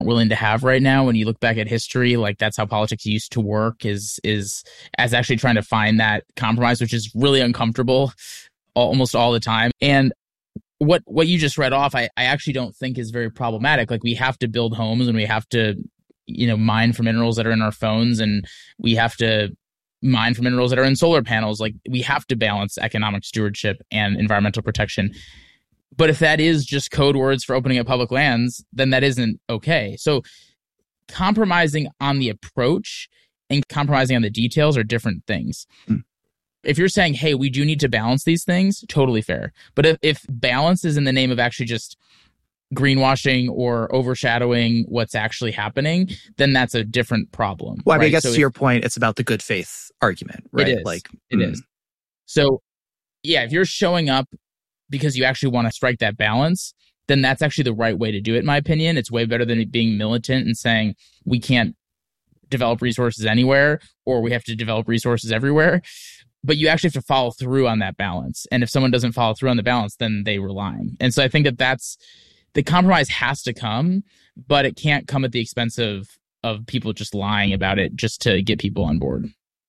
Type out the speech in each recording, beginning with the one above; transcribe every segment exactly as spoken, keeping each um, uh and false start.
willing to have right now. When you look back at history, like that's how politics used to work, is is as actually trying to find that compromise, which is really uncomfortable almost all the time. And what what you just read off, I, I actually don't think is very problematic. Like we have to build homes and we have to, you know, mine for minerals that are in our phones, and we have to mine for minerals that are in solar panels. Like we have to balance economic stewardship and environmental protection. But if that is just code words for opening up public lands, then that isn't okay. So compromising on the approach and compromising on the details are different things. Mm. If you're saying, hey, we do need to balance these things, totally fair. But if, if balance is in the name of actually just greenwashing or overshadowing what's actually happening, then that's a different problem. Well, I mean, right? I guess so to if, your point, it's about the good faith argument, right? It is. Like, it mm. is. So yeah, if you're showing up because you actually want to strike that balance, then that's actually the right way to do it, in my opinion. It's way better than being militant and saying we can't develop resources anywhere or we have to develop resources everywhere. But you actually have to follow through on that balance. And if someone doesn't follow through on the balance, then they were lying. And so I think that that's, the compromise has to come, but it can't come at the expense of, of people just lying about it just to get people on board.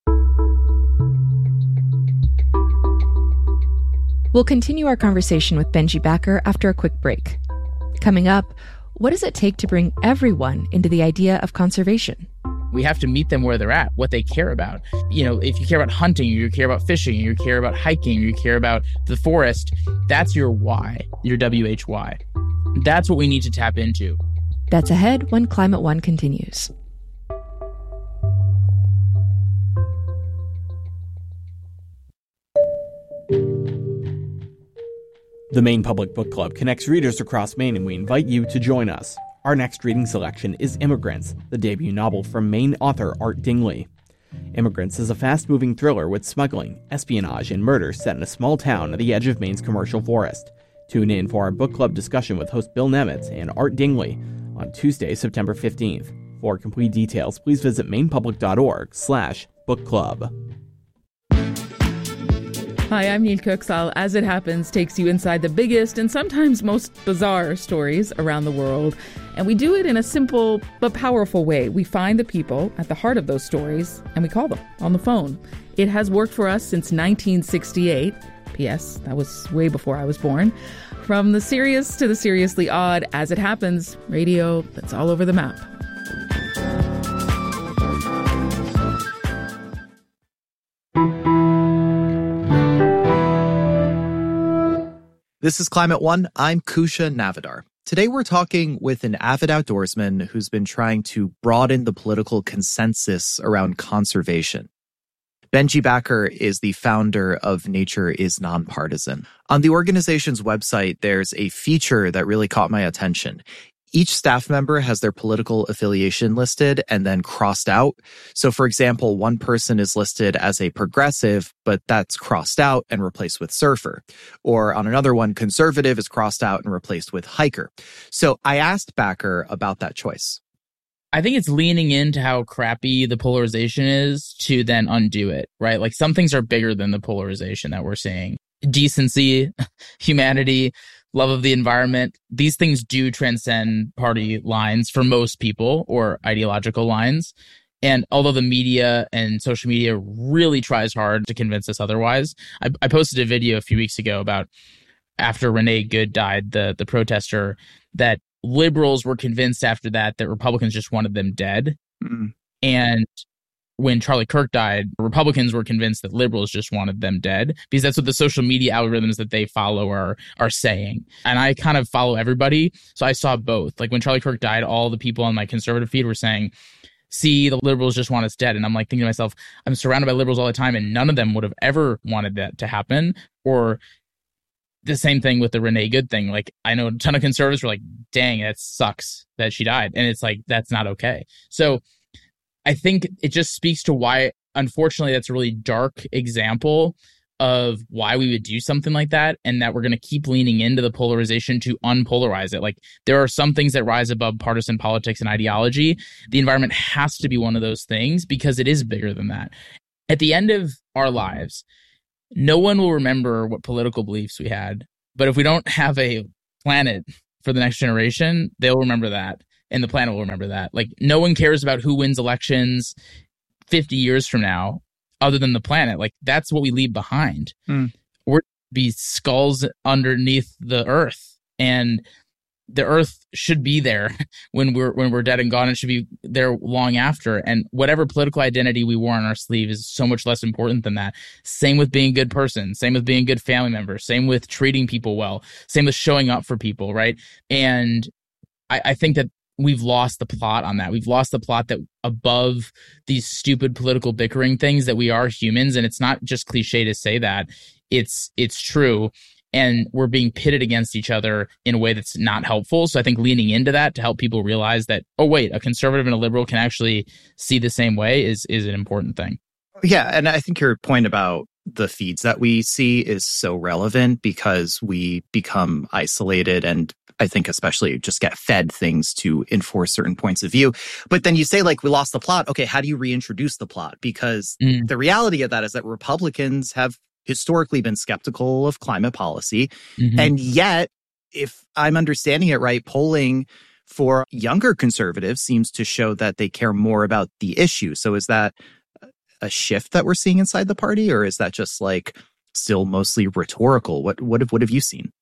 We'll continue our conversation with Benji Backer after a quick break. Coming up, what does it take to bring everyone into the idea of conservation? We have to meet them where they're at, what they care about. You know, if you care about hunting, you care about fishing, you care about hiking, you care about the forest, that's your why, your W H Y. That's what we need to tap into. That's ahead when Climate One continues. The Maine Public Book Club connects readers across Maine, and we invite you to join us. Our next reading selection is Immigrants, the debut novel from Maine author Art Dingley. Immigrants is a fast-moving thriller with smuggling, espionage, and murder set in a small town at the edge of Maine's commercial forest. Tune in for our book club discussion with host Bill Nemitz and Art Dingley on Tuesday, September fifteenth. For complete details, please visit mainepublic.org slash book club. Hi, I'm Neil Kuxal. As It Happens takes you inside the biggest and sometimes most bizarre stories around the world. And we do it in a simple but powerful way. We find the people at the heart of those stories and we call them on the phone. It has worked for us since nineteen sixty-eight. P S. That was way before I was born. From the serious to the seriously odd, As It Happens, radio that's all over the map. This is Climate One. I'm Kusha Navidar. Today we're talking with an avid outdoorsman who's been trying to broaden the political consensus around conservation. Benji Backer is the founder of Nature is Nonpartisan. On the organization's website, there's a feature that really caught my attention. Each staff member has their political affiliation listed and then crossed out. So, for example, one person is listed as a progressive, but that's crossed out and replaced with surfer. Or on another one, conservative is crossed out and replaced with hiker. So I asked Backer about that choice. I think it's leaning into how crappy the polarization is to then undo it, right? Like some things are bigger than the polarization that we're seeing. Decency, humanity, love of the environment. These things do transcend party lines for most people or ideological lines. And although the media and social media really tries hard to convince us otherwise, I, I posted a video a few weeks ago about after Renee Good died, the, the protester, that liberals were convinced after that that Republicans just wanted them dead. Mm-hmm. And when Charlie Kirk died, Republicans were convinced that liberals just wanted them dead because that's what the social media algorithms that they follow are are saying. And I kind of follow everybody. So I saw both. Like when Charlie Kirk died, all the people on my conservative feed were saying, see, the liberals just want us dead. And I'm like thinking to myself, I'm surrounded by liberals all the time and none of them would have ever wanted that to happen. Or the same thing with the Renee Good thing. Like I know a ton of conservatives were like, dang, that sucks that she died. And it's like, that's not okay. So I think it just speaks to why, unfortunately, that's a really dark example of why we would do something like that, and that we're going to keep leaning into the polarization to unpolarize it. Like there are some things that rise above partisan politics and ideology. The environment has to be one of those things because it is bigger than that. At the end of our lives, no one will remember what political beliefs we had. But if we don't have a planet for the next generation, they'll remember that. and the planet will remember that. Like, no one cares about who wins elections fifty years from now other than the planet. Like, that's what we leave behind. Mm. We're be skulls underneath the earth, and the earth should be there when we're when we're dead and gone. It should be there long after. And whatever political identity we wore on our sleeve is so much less important than that. Same with being a good person. Same with being a good family member. Same with treating people well. Same with showing up for people, right? And I, I think that we've lost the plot on that. We've lost the plot that above these stupid political bickering things, that we are humans. And it's not just cliche to say that. It's it's true. And we're being pitted against each other in a way that's not helpful. So I think leaning into that to help people realize that, oh, wait, a conservative and a liberal can actually see the same way is is an important thing. Yeah. And I think your point about the feeds that we see is so relevant because we become isolated and I think especially just get fed things to enforce certain points of view. But then you say, like, we lost the plot. Okay, how do you reintroduce the plot? Because mm. the reality of that is that Republicans have historically been skeptical of climate policy. Mm-hmm. And yet, if I'm understanding it right, polling for younger conservatives seems to show that they care more about the issue. So is that a shift that we're seeing inside the party, or is that just like still mostly rhetorical? What what have, what have you seen?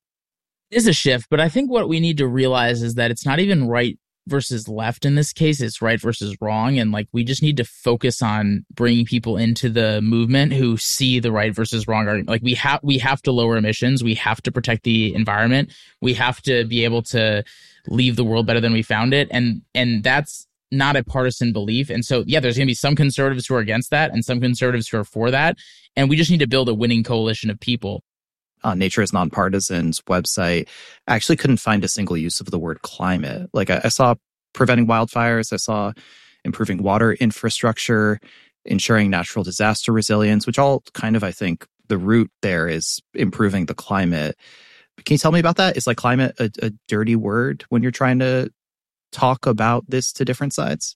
It is a shift, but I think what we need to realize is that it's not even right versus left in this case. It's right versus wrong. And like, we just need to focus on bringing people into the movement who see the right versus wrong argument. Like, we have we have to lower emissions. We have to protect the environment. We have to be able to leave the world better than we found it. And and that's not a partisan belief. And so, yeah, there's going to be some conservatives who are against that and some conservatives who are for that. And we just need to build a winning coalition of people. On Nature is Nonpartisan's website, I actually couldn't find a single use of the word climate. Like, I, I saw preventing wildfires, I saw improving water infrastructure, ensuring natural disaster resilience, which all kind of, I think, the root there is improving the climate. Can you tell me about that? Is like climate a, a dirty word when you're trying to talk about this to different sides?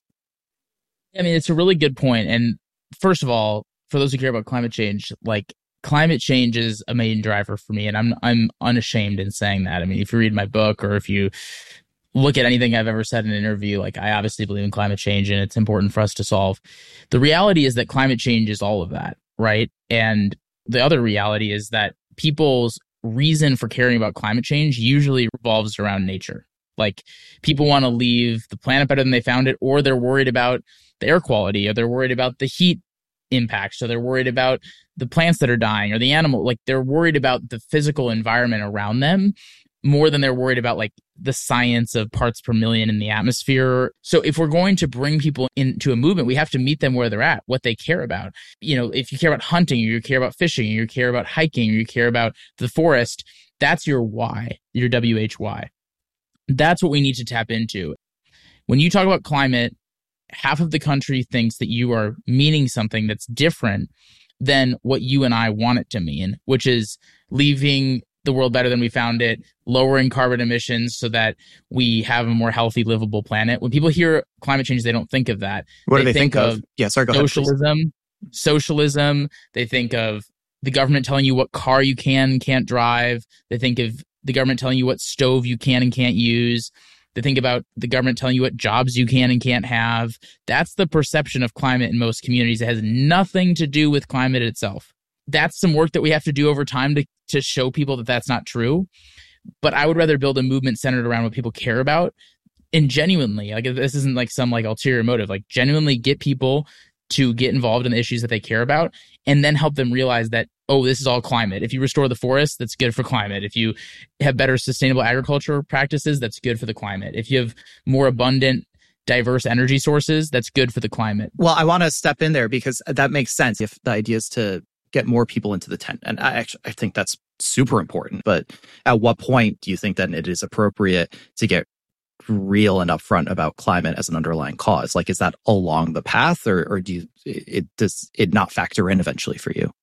I mean, it's a really good point. And first of all, for those who care about climate change, like, climate change is a main driver for me, and I'm I'm unashamed in saying that. I mean, if you read my book or if you look at anything I've ever said in an interview, like, I obviously believe in climate change and it's important for us to solve. The reality is that climate change is all of that, right? And the other reality is that people's reason for caring about climate change usually revolves around nature. Like, people want to leave the planet better than they found it, or they're worried about the air quality, or they're worried about the heat impact. So they're worried about the plants that are dying or the animal. Like, they're worried about the physical environment around them more than they're worried about, like, the science of parts per million in the atmosphere. So if we're going to bring people into a movement, we have to meet them where they're at, what they care about. You know, if you care about hunting, or you care about fishing, or you care about hiking, or you care about the forest, that's your why, your W H Y. That's what we need to tap into. When you talk about climate, half of the country thinks that you are meaning something that's different than what you and I want it to mean, which is leaving the world better than we found it, lowering carbon emissions so that we have a more healthy, livable planet. When people hear climate change, they don't think of that. What they do they think, think of? of yeah, sorry, go socialism, ahead, socialism. They think of the government telling you what car you can and can't drive. They think of the government telling you what stove you can and can't use. They think about the government telling you what jobs you can and can't have. That's the perception of climate in most communities. It has nothing to do with climate itself. That's some work that we have to do over time to, to show people that that's not true. But I would rather build a movement centered around what people care about, and genuinely, like, this isn't like some like ulterior motive, like, genuinely get people to get involved in the issues that they care about, and then help them realize that, oh, this is all climate. If you restore the forest, that's good for climate. If you have better sustainable agriculture practices, that's good for the climate. If you have more abundant, diverse energy sources, that's good for the climate. Well, I want to step in there because that makes sense. If the idea is to get more people into the tent, and I actually I think that's super important. But at what point do you think that it is appropriate to get real and upfront about climate as an underlying cause? Like, is that along the path, or or do you it does it not factor in eventually for you?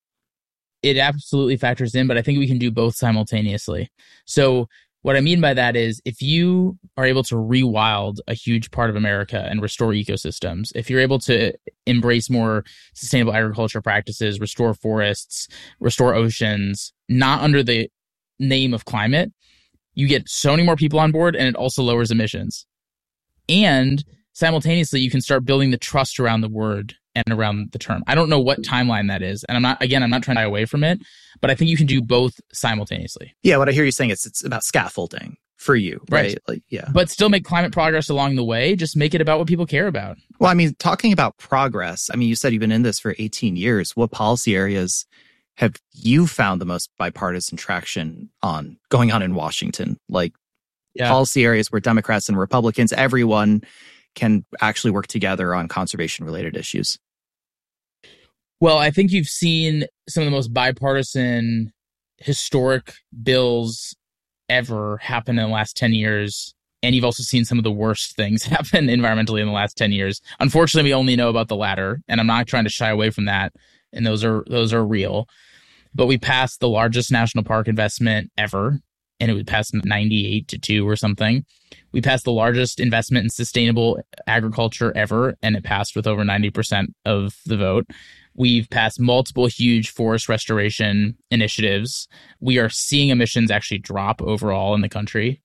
It absolutely factors in, but I think we can do both simultaneously. So what I mean by that is, if you are able to rewild a huge part of America and restore ecosystems, if you're able to embrace more sustainable agriculture practices, restore forests, restore oceans, not under the name of climate, you get so many more people on board, and it also lowers emissions. And simultaneously, you can start building the trust around the word and around the term. I don't know what timeline that is. And I'm not, again, I'm not trying to shy away from it, but I think you can do both simultaneously. Yeah, what I hear you saying is it's about scaffolding for you, right? Right. Like, yeah. But still make climate progress along the way. Just make it about what people care about. Well, I mean, talking about progress, I mean, you said you've been in this for eighteen years. What policy areas have you found the most bipartisan traction on going on in Washington? Like yeah. policy areas where Democrats and Republicans, everyone can actually work together on conservation-related issues? Well, I think you've seen some of the most bipartisan historic bills ever happen in the last ten years. And you've also seen some of the worst things happen environmentally in the last ten years. Unfortunately, we only know about the latter, and I'm not trying to shy away from that. And those are those are real. But we passed the largest national park investment ever, and it would pass ninety-eight to two or something. We passed the largest investment in sustainable agriculture ever, and it passed with over ninety percent of the vote. We've passed multiple huge forest restoration initiatives. We are seeing emissions actually drop overall in the country.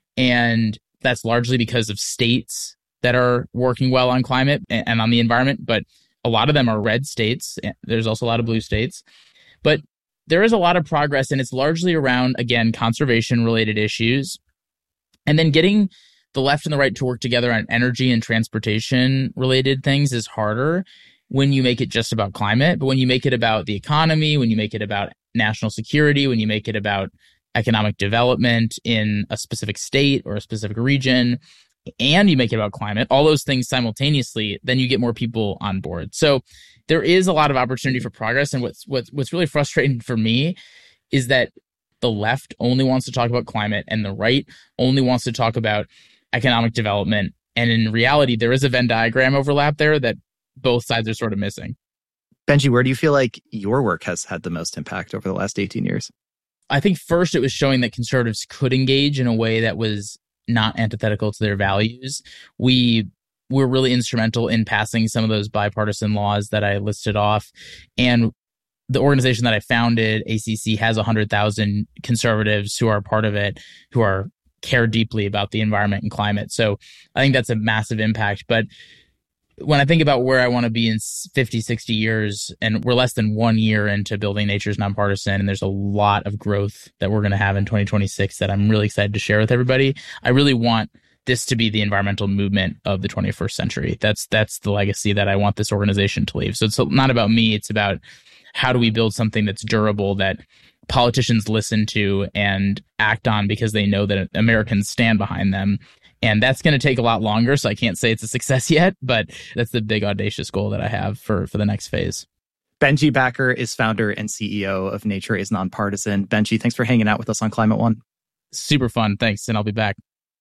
And that's largely because of states that are working well on climate and on the environment. But a lot of them are red states. There's also a lot of blue states. But there is a lot of progress, and it's largely around, again, conservation-related issues. And then getting the left and the right to work together on energy and transportation-related things is harder when you make it just about climate. But when you make it about the economy, when you make it about national security, when you make it about economic development in a specific state or a specific region, and you make it about climate, all those things simultaneously, then you get more people on board. So there is a lot of opportunity for progress. And what's what's what's really frustrating for me is that the left only wants to talk about climate and the right only wants to talk about economic development. And in reality, there is a Venn diagram overlap there that both sides are sort of missing. Benji, where do you feel like your work has had the most impact over the last eighteen years? I think first it was showing that conservatives could engage in a way that was not antithetical to their values. We were really instrumental in passing some of those bipartisan laws that I listed off. And the organization that I founded, A C C, has one hundred thousand conservatives who are part of it, who are care deeply about the environment and climate. So I think that's a massive impact. But when I think about where I want to be in fifty, sixty years, and we're less than one year into building Nature's Nonpartisan, and there's a lot of growth that we're going to have in twenty twenty-six that I'm really excited to share with everybody. I really want this to be the environmental movement of the twenty-first century. That's that's the legacy that I want this organization to leave. So it's not about me. It's about how do we build something that's durable, that politicians listen to and act on because they know that Americans stand behind them. And that's going to take a lot longer, so I can't say it's a success yet, but that's the big audacious goal that I have for, for the next phase. Benji Backer is founder and C E O of Nature is Nonpartisan. Benji, thanks for hanging out with us on Climate One. Super fun. Thanks, and I'll be back.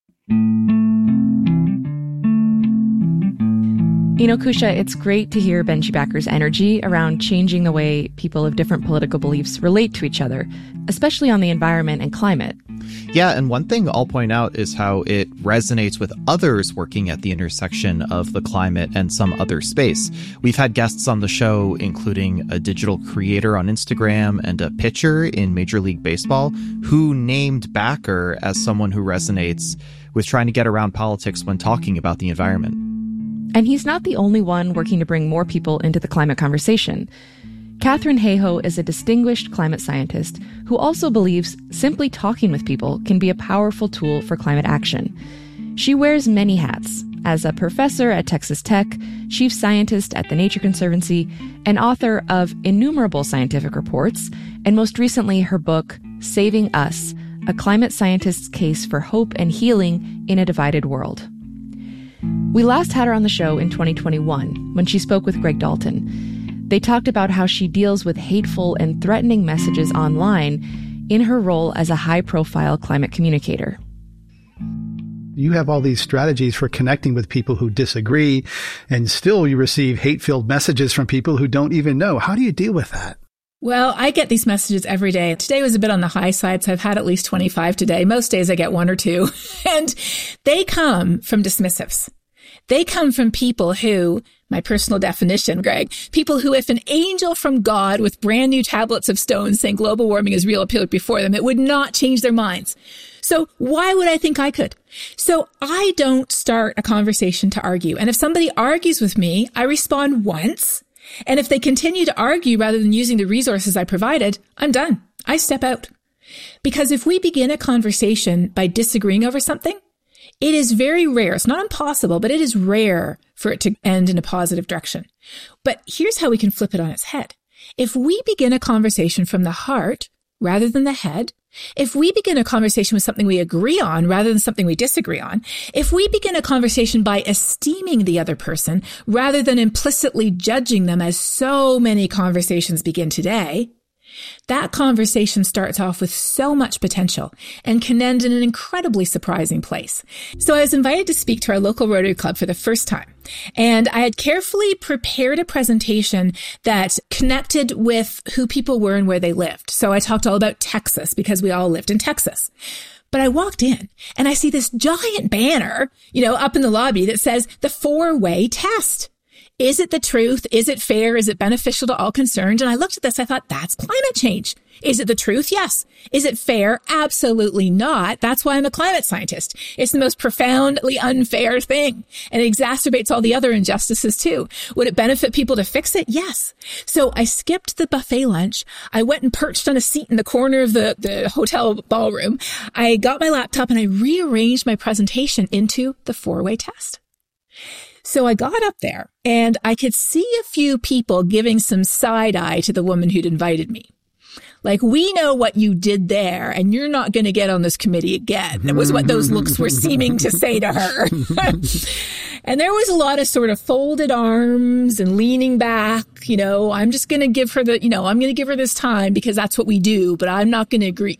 You know, Kusha, it's great to hear Benji Backer's energy around changing the way people of different political beliefs relate to each other, especially on the environment and climate. Yeah, and one thing I'll point out is how it resonates with others working at the intersection of the climate and some other space. We've had guests on the show, including a digital creator on Instagram and a pitcher in Major League Baseball, who named Backer as someone who resonates with trying to get around politics when talking about the environment. And he's not the only one working to bring more people into the climate conversation. Katharine Hayhoe is a distinguished climate scientist who also believes simply talking with people can be a powerful tool for climate action. She wears many hats. As a professor at Texas Tech, chief scientist at the Nature Conservancy, and author of innumerable scientific reports, and most recently her book, Saving Us, A Climate Scientist's Case for Hope and Healing in a Divided World. We last had her on the show in twenty twenty-one when she spoke with Greg Dalton. They talked about how she deals with hateful and threatening messages online in her role as a high-profile climate communicator. You have all these strategies for connecting with people who disagree, and still you receive hate-filled messages from people who don't even know. How do you deal with that? Well, I get these messages every day. Today was a bit on the high side, so I've had at least twenty-five today. Most days I get one or two. And they come from dismissives. They come from people who, my personal definition, Greg, people who, if an angel from God with brand new tablets of stone saying global warming is real appeared before them, it would not change their minds. So why would I think I could? So I don't start a conversation to argue. And if somebody argues with me, I respond once. And if they continue to argue rather than using the resources I provided, I'm done. I step out. Because if we begin a conversation by disagreeing over something, it is very rare. It's not impossible, but it is rare for it to end in a positive direction. But here's how we can flip it on its head. If we begin a conversation from the heart rather than the head, if we begin a conversation with something we agree on rather than something we disagree on, if we begin a conversation by esteeming the other person rather than implicitly judging them, as so many conversations begin today, that conversation starts off with so much potential and can end in an incredibly surprising place. So I was invited to speak to our local Rotary Club for the first time. And I had carefully prepared a presentation that connected with who people were and where they lived. So I talked all about Texas because we all lived in Texas. But I walked in and I see this giant banner, you know, up in the lobby that says the four-way test. Is it the truth? Is it fair? Is it beneficial to all concerned? And I looked at this, I thought, that's climate change. Is it the truth? Yes. Is it fair? Absolutely not. That's why I'm a climate scientist. It's the most profoundly unfair thing. And it exacerbates all the other injustices too. Would it benefit people to fix it? Yes. So I skipped the buffet lunch. I went and perched on a seat in the corner of the, the hotel ballroom. I got my laptop and I rearranged my presentation into the four-way test. So I got up there and I could see a few people giving some side eye to the woman who'd invited me. Like, we know what you did there and you're not going to get on this committee again. That was what those looks were seeming to say to her. And there was a lot of sort of folded arms and leaning back. You know, I'm just going to give her the, you know, I'm going to give her this time because that's what we do, but I'm not going to agree.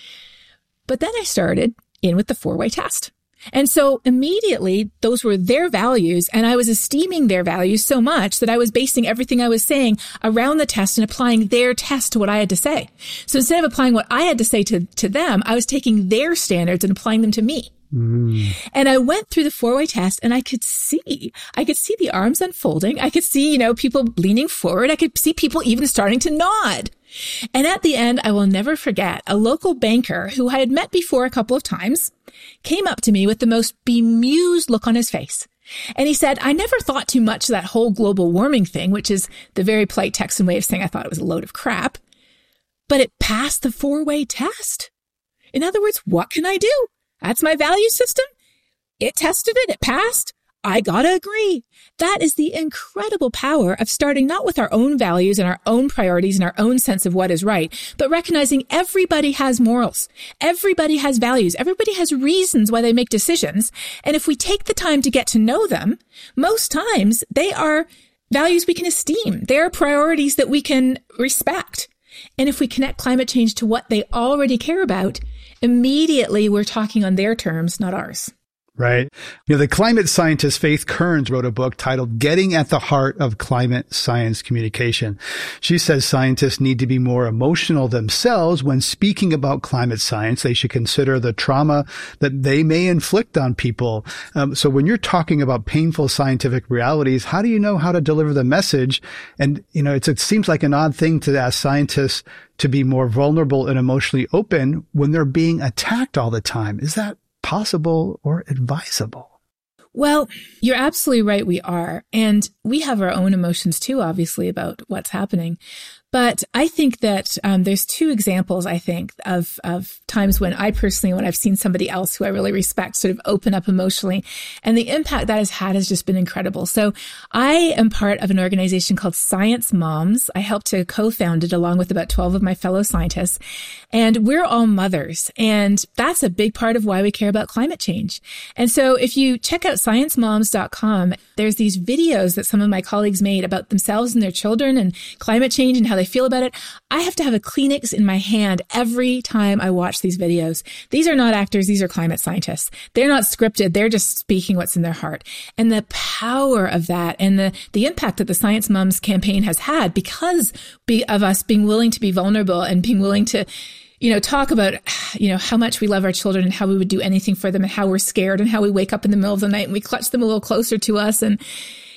But then I started in with the four-way test. And so immediately those were their values and I was esteeming their values so much that I was basing everything I was saying around the test and applying their test to what I had to say. So instead of applying what I had to say to, to them, I was taking their standards and applying them to me. Mm. And I went through the four-way test and I could see, I could see the arms unfolding. I could see, you know, people leaning forward. I could see people even starting to nod. And at the end, I will never forget, a local banker who I had met before a couple of times came up to me with the most bemused look on his face. And he said, I never thought too much of that whole global warming thing, which is the very polite Texan way of saying I thought it was a load of crap, but it passed the four-way test. In other words, what can I do? That's my value system. It tested it. It passed. I gotta agree. That is the incredible power of starting not with our own values and our own priorities and our own sense of what is right, but recognizing everybody has morals. Everybody has values. Everybody has reasons why they make decisions. And if we take the time to get to know them, most times they are values we can esteem. They are priorities that we can respect. And if we connect climate change to what they already care about, immediately we're talking on their terms, not ours. Right. You know, the climate scientist Faith Kearns wrote a book titled Getting at the Heart of Climate Science Communication. She says scientists need to be more emotional themselves when speaking about climate science. They should consider the trauma that they may inflict on people. Um, so when you're talking about painful scientific realities, how do you know how to deliver the message? And, you know, it's, it seems like an odd thing to ask scientists to be more vulnerable and emotionally open when they're being attacked all the time. Is that possible or advisable? Well, you're absolutely right. We are. And we have our own emotions too, obviously, about what's happening. But I think that um, there's two examples, I think, of of times when I personally, when I've seen somebody else who I really respect sort of open up emotionally. And the impact that has had has just been incredible. So I am part of an organization called Science Moms. I helped to co-found it along with about twelve of my fellow scientists. And we're all mothers. And that's a big part of why we care about climate change. And so if you check out science moms dot com, there's these videos that some of my colleagues made about themselves and their children and climate change and how they feel about it. I have to have a Kleenex in my hand every time I watch these videos. These are not actors. These are climate scientists. They're not scripted. They're just speaking what's in their heart. And the power of that and the, the impact that the Science Moms campaign has had because be, of us being willing to be vulnerable and being willing to, you know, talk about, you know, how much we love our children and how we would do anything for them and how we're scared and how we wake up in the middle of the night and we clutch them a little closer to us. And,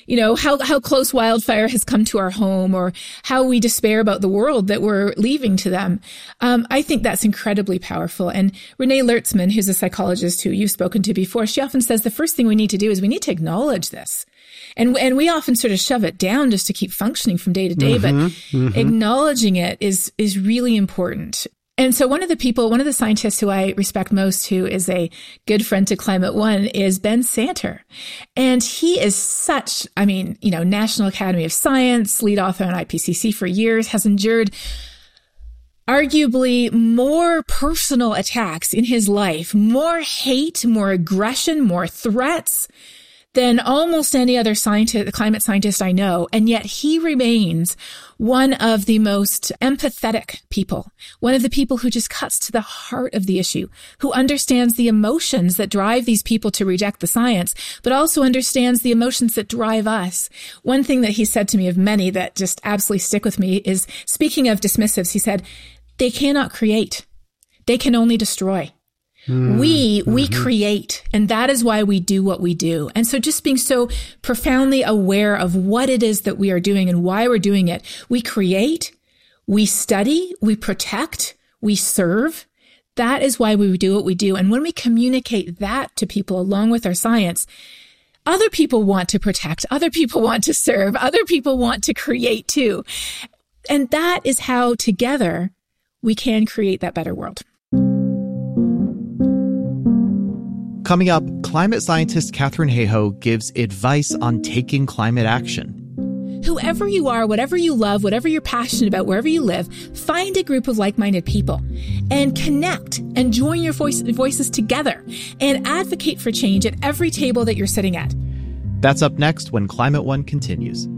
you know, how, how close wildfire has come to our home, or how we despair about the world that we're leaving to them. Um, I think that's incredibly powerful. And Renee Lertzman, who's a psychologist who you've spoken to before, she often says the first thing we need to do is we need to acknowledge this. And and we often sort of shove it down just to keep functioning from day to day, mm-hmm, but mm-hmm. acknowledging it is is really important. And so one of the people, one of the scientists who I respect most, who is a good friend to Climate One, is Ben Santer. And he is such, I mean, you know, National Academy of Science, lead author on I P C C for years, has endured arguably more personal attacks in his life, more hate, more aggression, more threats than almost any other scientist, climate scientist I know. And yet he remains one of the most empathetic people, one of the people who just cuts to the heart of the issue, who understands the emotions that drive these people to reject the science, but also understands the emotions that drive us. One thing that he said to me, of many that just absolutely stick with me, is, speaking of dismissives, he said, they cannot create. They can only destroy. Mm, we, mm-hmm. we create, and that is why we do what we do. And so just being so profoundly aware of what it is that we are doing and why we're doing it. We create, we study, we protect, we serve. That is why we do what we do. And when we communicate that to people along with our science, other people want to protect, other people want to serve, other people want to create too. And that is how together we can create that better world. Coming up, climate scientist Katharine Hayhoe gives advice on taking climate action. Whoever you are, whatever you love, whatever you're passionate about, wherever you live, find a group of like-minded people and connect and join your voice, voices together and advocate for change at every table that you're sitting at. That's up next when Climate One continues.